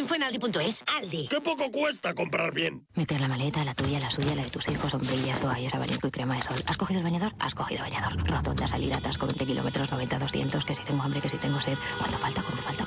triunfo en Aldi.es. Aldi. ¡Qué poco cuesta comprar bien! Meter la maleta, la tuya, la suya, la de tus hijos, sombrillas, toallas, abanico y crema de sol. ¿Has cogido el bañador? Has cogido bañador. Rotonda, salir, atasco, 20 kilómetros, 90, 200, que si tengo hambre, que si tengo sed. ¿Cuánto falta? ¿Cuánto falta?